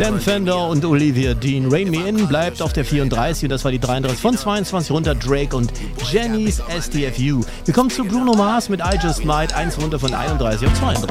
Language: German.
Sam Fender und Olivia Dean. Rain Me In bleibt auf der 34 und das war die 33 von 22 runter. Drake und Jenny's STFU. Wir kommen zu Bruno Mars mit I Just Might, 1 runter von 31 auf 32.